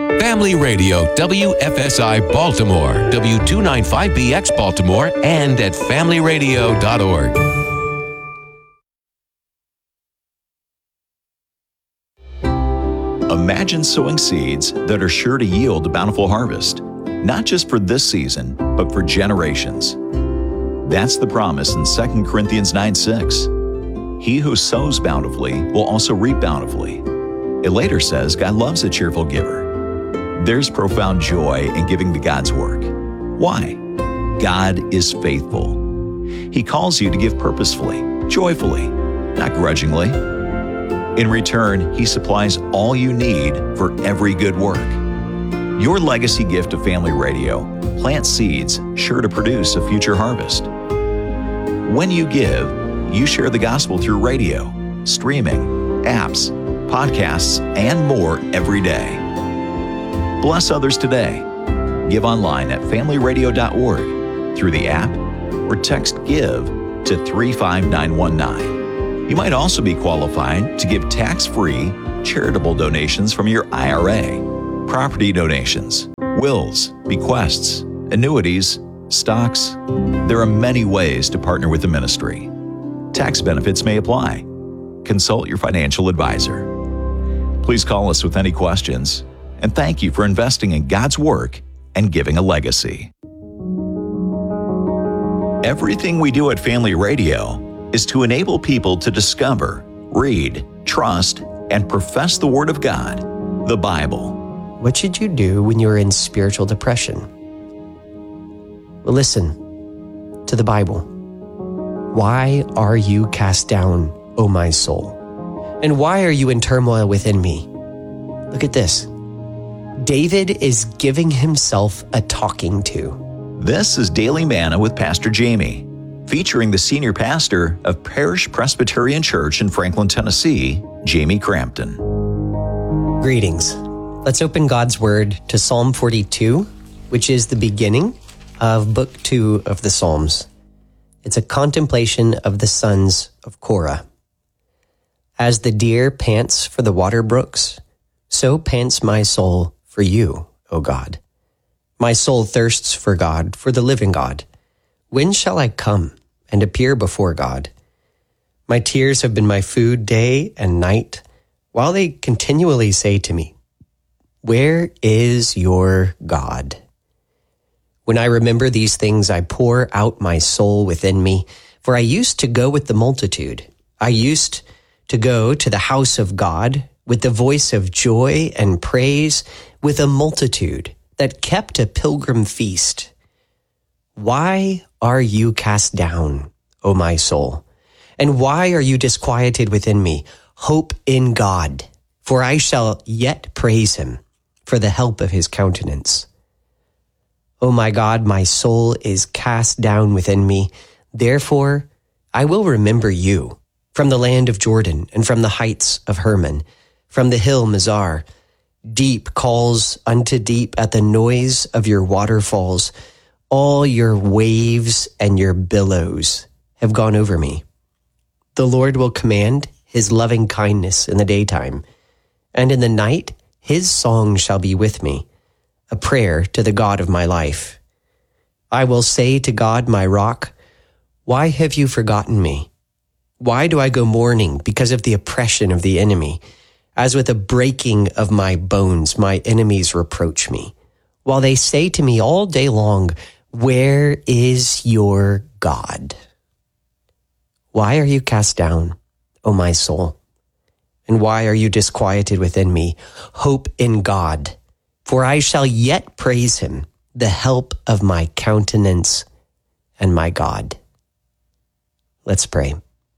Family Radio, WFSI Baltimore, W295BX Baltimore, and at familyradio.org. Imagine sowing seeds that are sure to yield a bountiful harvest, not just for this season, but for generations. That's the promise in 2 Corinthians 9:6. He who sows bountifully will also reap bountifully. It later says God loves a cheerful giver. There's profound joy in giving to God's work. Why? God is faithful. He calls you to give purposefully, joyfully, not grudgingly. In return, He supplies all you need for every good work. Your legacy gift of Family Radio plants seeds sure to produce a future harvest. When you give, you share the gospel through radio, streaming, apps, podcasts, and more every day. Bless others today. Give online at familyradio.org through the app or text GIVE to 35919. You might also be qualified to give tax-free charitable donations from your IRA, property donations, wills, bequests, annuities, stocks. There are many ways to partner with the ministry. Tax benefits may apply. Consult your financial advisor. Please call us with any questions. And thank you for investing in God's work and giving a legacy. Everything we do at Family Radio is to enable people to discover, read, trust, and profess the Word of God, the Bible. What should you do when you're in spiritual depression? Well, listen to the Bible. Why are you cast down, O my soul? And why are you in turmoil within me? Look at this. David is giving himself a talking to. This is Daily Manna with Pastor Jamie, featuring the senior pastor of Parish Presbyterian Church in Franklin, Tennessee, Jamie Crampton. Greetings. Let's open God's Word to Psalm 42, which is the beginning of Book 2 of the Psalms. It's a contemplation of the sons of Korah. As the deer pants for the water brooks, so pants my soul for you, O God. My soul thirsts for God, for the living God. When shall I come and appear before God? My tears have been my food day and night, while they continually say to me, where is your God? When I remember these things, I pour out my soul within me, for I used to go with the multitude. I used to go to the house of God with the voice of joy and praise, with a multitude that kept a pilgrim feast. Why are you cast down, O my soul? And why are you disquieted within me? Hope in God, for I shall yet praise Him for the help of His countenance. O my God, my soul is cast down within me. Therefore, I will remember you from the land of Jordan and from the heights of Hermon, from the hill Mizar. Deep calls unto deep at the noise of your waterfalls. All your waves and your billows have gone over me. The Lord will command His loving kindness in the daytime, and in the night His song shall be with me, a prayer to the God of my life. I will say to God, my rock, why have you forgotten me? Why do I go mourning because of the oppression of the enemy? As with a breaking of my bones, my enemies reproach me, while they say to me all day long, where is your God? Why are you cast down, O my soul? And why are you disquieted within me? Hope in God, for I shall yet praise Him, the help of my countenance and my God. Let's pray.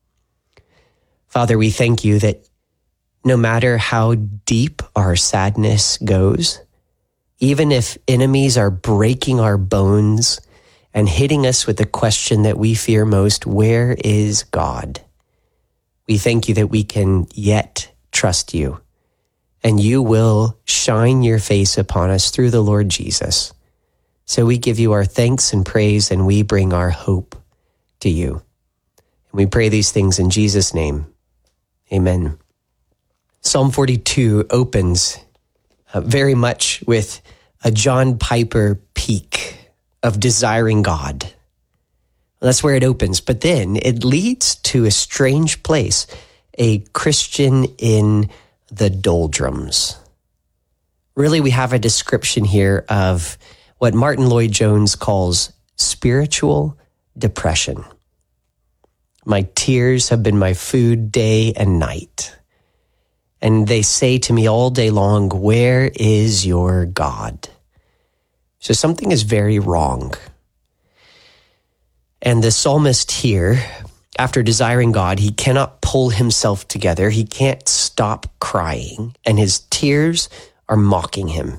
Father, we thank you that no matter how deep our sadness goes, even if enemies are breaking our bones and hitting us with the question that we fear most, where is God? We thank you that we can yet trust you, and you will shine your face upon us through the Lord Jesus. So we give you our thanks and praise, and we bring our hope to you. And we pray these things in Jesus' name. Amen. Psalm 42 opens very much with a John Piper peak of desiring God. That's where it opens. But then it leads to a strange place, a Christian in the doldrums. Really, we have a description here of what Martin Lloyd-Jones calls spiritual depression. My tears have been my food day and night. And they say to me all day long, where is your God? So something is very wrong. And the psalmist here, after desiring God, he cannot pull himself together. He can't stop crying, and his tears are mocking him.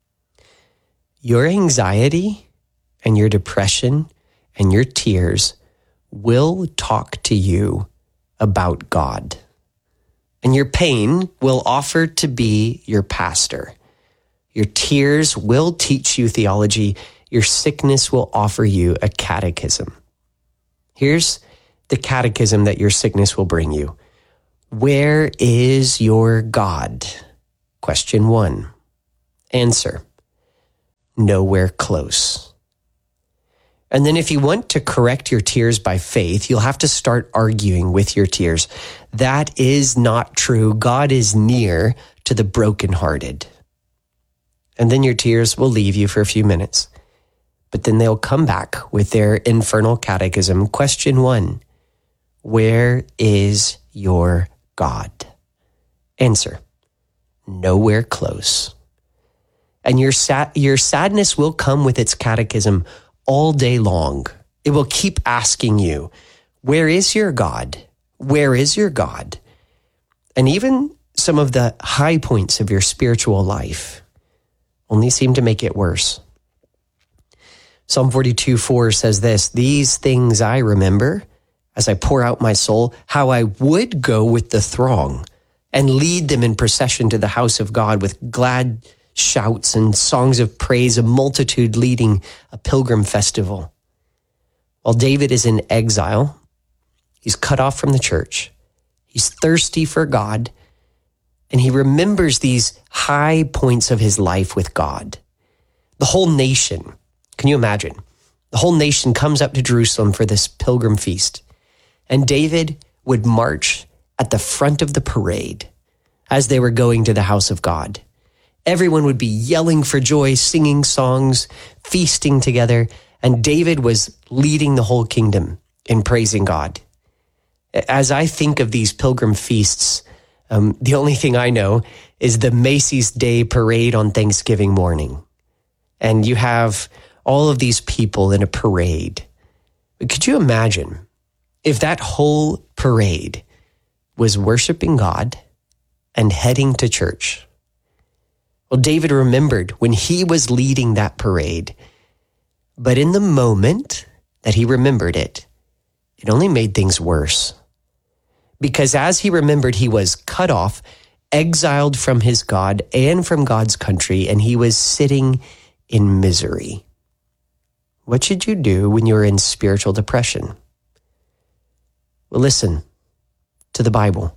Your anxiety and your depression and your tears will talk to you about God. And your pain will offer to be your pastor. Your tears will teach you theology. Your sickness will offer you a catechism. Here's the catechism that your sickness will bring you. Where is your God? Question 1. Answer: nowhere close. And then if you want to correct your tears by faith, you'll have to start arguing with your tears. That is not true. God is near to the brokenhearted. And then your tears will leave you for a few minutes. But then they'll come back with their infernal catechism. Question 1, where is your God? Answer: nowhere close. And your sadness will come with its catechism all day long. It will keep asking you, where is your God? Where is your God? And even some of the high points of your spiritual life only seem to make it worse. Psalm 42:4 says this: these things I remember as I pour out my soul, how I would go with the throng and lead them in procession to the house of God with glad shouts and songs of praise, a multitude leading a pilgrim festival. While David is in exile, he's cut off from the church. He's thirsty for God, and he remembers these high points of his life with God. The whole nation, can you imagine? The whole nation comes up to Jerusalem for this pilgrim feast, and David would march at the front of the parade as they were going to the house of God. Everyone would be yelling for joy, singing songs, feasting together, and David was leading the whole kingdom in praising God. As I think of these pilgrim feasts, the only thing I know is the Macy's Day Parade on Thanksgiving morning. And you have all of these people in a parade. Could you imagine if that whole parade was worshiping God and heading to church? Well, David remembered when he was leading that parade, but in the moment that he remembered it, it only made things worse. Because as he remembered, he was cut off, exiled from his God and from God's country, and he was sitting in misery. What should you do when you're in spiritual depression? Well, listen to the Bible.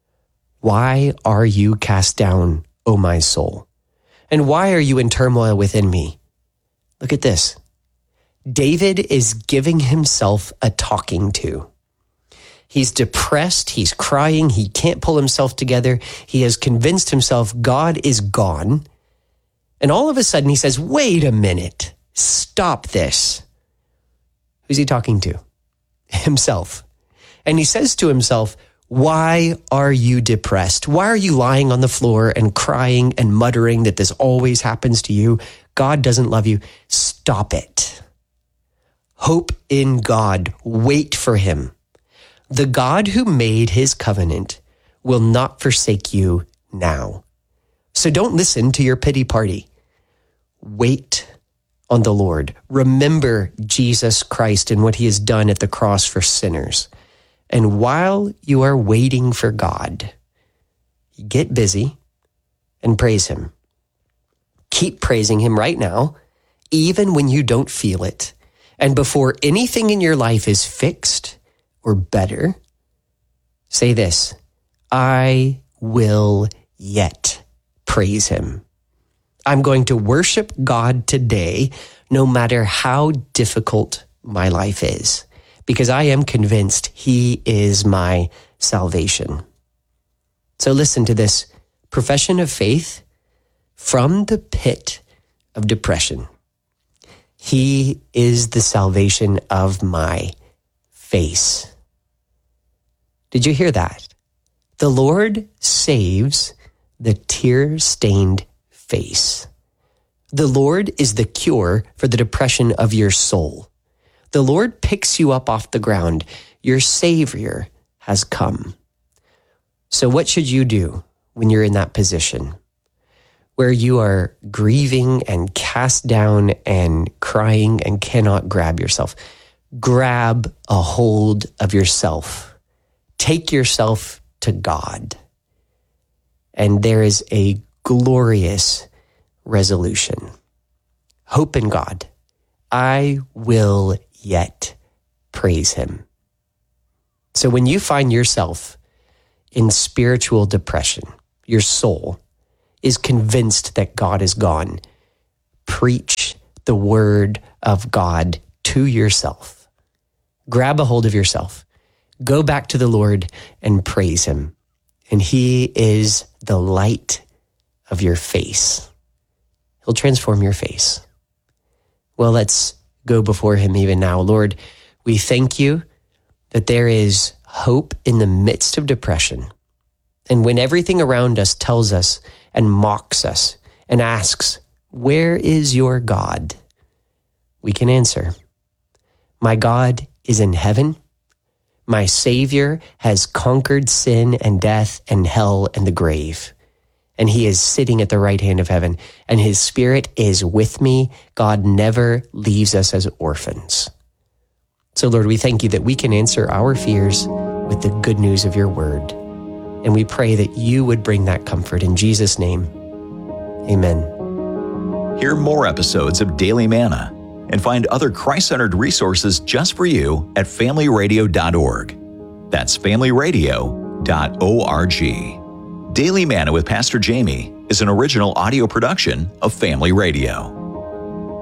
Why are you cast down, O my soul? And why are you in turmoil within me? Look at this. David is giving himself a talking to. He's depressed, he's crying, he can't pull himself together. He has convinced himself God is gone. And all of a sudden he says, wait a minute, stop this. Who's he talking to? Himself. And he says to himself, why are you depressed? Why are you lying on the floor and crying and muttering that this always happens to you? God doesn't love you. Stop it. Hope in God. Wait for him. The God who made his covenant will not forsake you now. So don't listen to your pity party. Wait on the Lord. Remember Jesus Christ and what he has done at the cross for sinners. And while you are waiting for God, get busy and praise him. Keep praising him right now, even when you don't feel it. And before anything in your life is fixed or better, say this: I will yet praise him. I'm going to worship God today, no matter how difficult my life is, because I am convinced He is my salvation. So listen to this profession of faith from the pit of depression. He is the salvation of my face. Did you hear that? The Lord saves the tear-stained face. The Lord is the cure for the depression of your soul. The Lord picks you up off the ground. Your Savior has come. So what should you do when you're in that position where you are grieving and cast down and crying and cannot grab yourself? Grab a hold of yourself. Take yourself to God. And there is a glorious resolution. Hope in God. I will yet praise Him. So when you find yourself in spiritual depression, your soul is convinced that God is gone, preach the word of God to yourself. Grab a hold of yourself. Go back to the Lord and praise Him. And He is the light of your face. He'll transform your face. Well, let's go before Him even now. Lord, we thank You that there is hope in the midst of depression. And when everything around us tells us and mocks us and asks, where is your God? We can answer, my God is in heaven. My Savior has conquered sin and death and hell and the grave. And He is sitting at the right hand of heaven. And His Spirit is with me. God never leaves us as orphans. So Lord, we thank You that we can answer our fears with the good news of Your word. And we pray that You would bring that comfort in Jesus' name. Amen. Hear more episodes of Daily Manna and find other Christ-centered resources just for you at familyradio.org. That's familyradio.org. Daily Manna with Pastor Jamie is an original audio production of Family Radio.